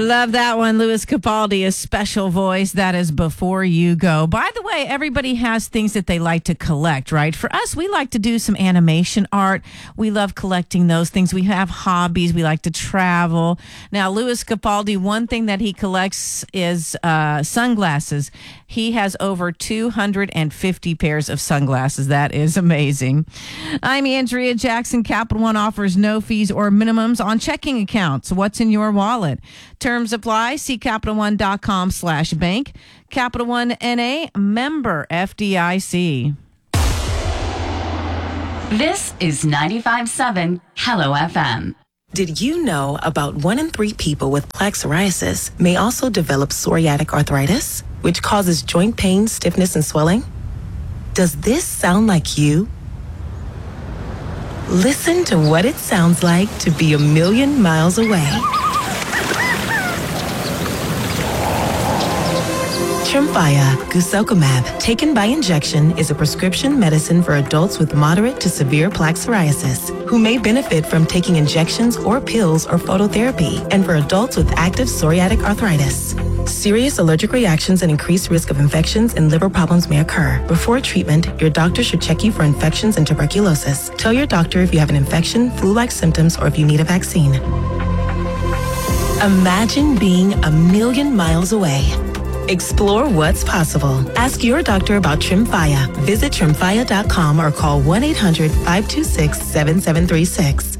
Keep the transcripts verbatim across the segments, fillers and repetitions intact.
Love that one, Louis Capaldi, a special voice. That is Before You Go. By the way, everybody has things that they like to collect, right? For us, we like to do some animation art. We love collecting those things. We have hobbies. We like to travel. Now, Louis Capaldi, one thing that he collects is uh, sunglasses. He has over two hundred fifty pairs of sunglasses. That is amazing. I'm Andrea Jackson. Capital One offers no fees or minimums on checking accounts. What's in your wallet? Terms apply. See Capital One dot com slash bank. Capital One N A, member F D I C. This is ninety-five point seven Hello F M. Did you know about one in three people with plaque psoriasis may also develop psoriatic arthritis, which causes joint pain, stiffness, and swelling? Does this sound like you? Listen to what it sounds like to be a million miles away. Tremfya guselkumab, taken by injection, is a prescription medicine for adults with moderate to severe plaque psoriasis who may benefit from taking injections or pills or phototherapy, and for adults with active psoriatic arthritis. Serious allergic reactions and increased risk of infections and liver problems may occur. Before treatment, your doctor should check you for infections and tuberculosis. Tell your doctor if you have an infection, flu-like symptoms, or if you need a vaccine. Imagine being a million miles away. Explore what's possible. Ask your doctor about Tremfya. Visit Tremfya dot com or call one eight hundred five two six seven seven three six.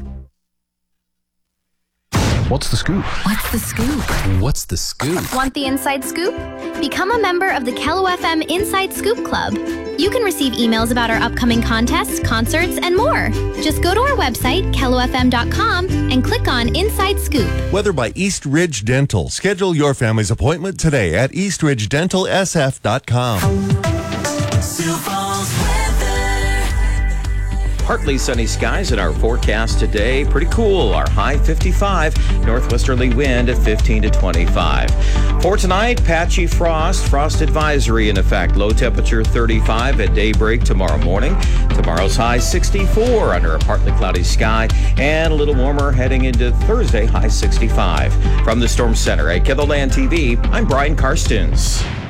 What's the scoop? What's the scoop? What's the scoop? Want the inside scoop? Become a member of the Hello F M Inside Scoop Club. You can receive emails about our upcoming contests, concerts, and more. Just go to our website, Hello F M dot com, and click on Inside Scoop. Weather by East Ridge Dental. Schedule your family's appointment today at east ridge dental s f dot com. Partly sunny skies in our forecast today. Pretty cool. Our high fifty-five. Northwesterly wind at fifteen to twenty-five. For tonight, patchy frost. Frost advisory in effect. Low temperature thirty-five at daybreak tomorrow morning. Tomorrow's high sixty-four under a partly cloudy sky. And a little warmer heading into Thursday, high sixty-five. From the Storm Center at KENDALAND T V, I'm Brian Karstens.